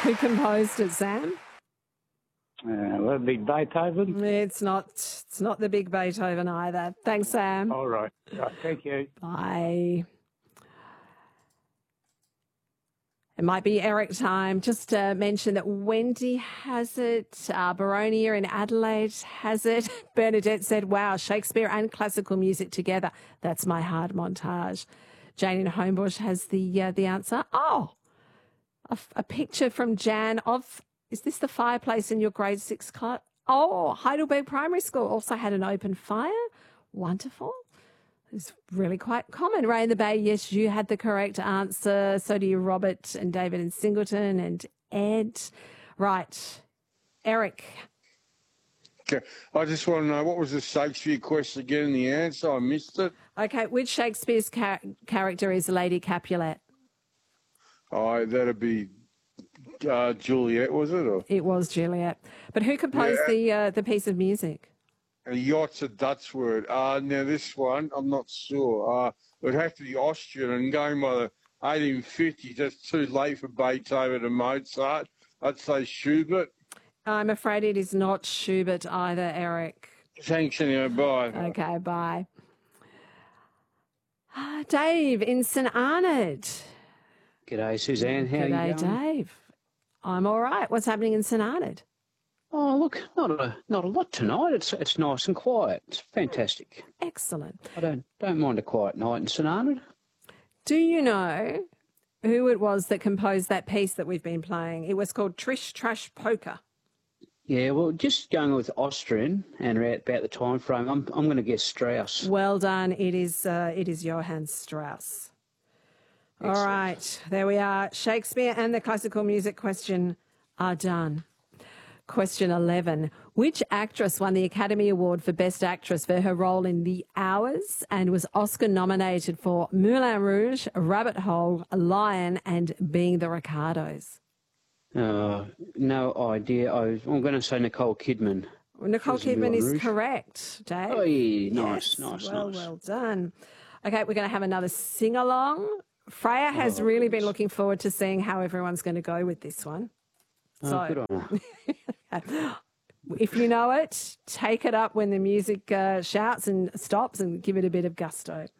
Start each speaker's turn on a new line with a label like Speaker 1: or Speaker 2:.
Speaker 1: Who composed it, Sam?
Speaker 2: Well, big Beethoven.
Speaker 1: It's not the big Beethoven either. Thanks, Sam.
Speaker 2: All right. Thank you.
Speaker 1: Bye. It might be Eric time. Just to mention that Wendy has it. Baronia in Adelaide has it. Bernadette said, wow, Shakespeare and classical music together. That's my hard montage. Jane in Homebush has the answer. Oh, a picture from Jan of, is this the fireplace in your grade 6 class? Oh, Heidelberg Primary School also had an open fire. Wonderful. It's really quite common. Ray in the Bay, yes, you had the correct answer. So do you, Robert and David and Singleton and Ed. Right. Eric.
Speaker 3: Okay. I just want to know, what was the Shakespeare question again in the answer? I missed it.
Speaker 1: Okay, which Shakespeare's character is Lady Capulet?
Speaker 3: Oh, that'd be Juliet, was it? Or?
Speaker 1: It was Juliet. But who composed the piece of music?
Speaker 3: A yacht's a Dutch word. Now this one, I'm not sure. It would have to be Austrian, and going by the 1850s, that's too late for Beethoven and Mozart. I'd say Schubert.
Speaker 1: I'm afraid it is not Schubert either, Eric.
Speaker 3: Thanks anyway, bye.
Speaker 1: Okay, bye. Dave in St Arnaud.
Speaker 4: G'day, Suzanne. How are you going?
Speaker 1: G'day, Dave. I'm all right. What's happening in St Arnaud?
Speaker 4: Oh, look, not a lot tonight. It's nice and quiet. It's fantastic.
Speaker 1: Excellent.
Speaker 4: I don't mind a quiet night in St Arnaud.
Speaker 1: Do you know who it was that composed that piece that we've been playing? It was called Trish Trash Polka.
Speaker 4: Yeah, well, just going with Austrian and about the time frame, I'm going to guess Strauss.
Speaker 1: Well done. It is Johann Strauss.
Speaker 4: Excellent.
Speaker 1: All right, there we are. Shakespeare and the classical music question are done. Question 11. Which actress won the Academy Award for Best Actress for her role in The Hours and was Oscar nominated for Moulin Rouge, Rabbit Hole, Lion and Being the Ricardos?
Speaker 4: No idea. I'm going to say Nicole Kidman.
Speaker 1: Well, Nicole Kidman is correct, Dave.
Speaker 4: Oh, yeah. Nice,
Speaker 1: yes.
Speaker 4: nice.
Speaker 1: Well done. Okay, we're going to have another sing-along. Freya has really been looking forward to seeing how everyone's going to go with this one.
Speaker 4: Good on her.
Speaker 1: If you know it, take it up when the music shouts and stops and give it a bit of gusto.